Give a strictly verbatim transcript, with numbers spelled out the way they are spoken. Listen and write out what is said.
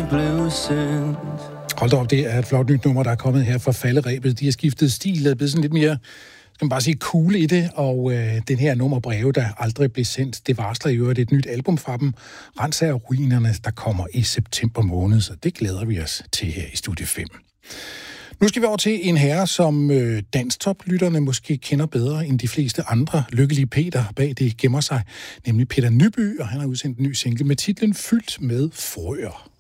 blev sendt. Hold da op, det er et flot nyt nummer, der er kommet her fra Falderebet. De har skiftet stil, er blevet sådan lidt mere, skal man bare sige, cool i det, og øh, den her nummer Breve, der aldrig blev sendt, det varsler jo, at det er et nyt album fra dem, Rens af ruinerne, der kommer i september måned, så det glæder vi os til her i Studie fem. Nu skal vi over til en herre, som øh, danstoplytterne måske kender bedre end de fleste andre. Lykkelige Peter bag det gemmer sig, nemlig Peter Nyby, og han har udsendt en ny single med titlen Fyldt med frøer.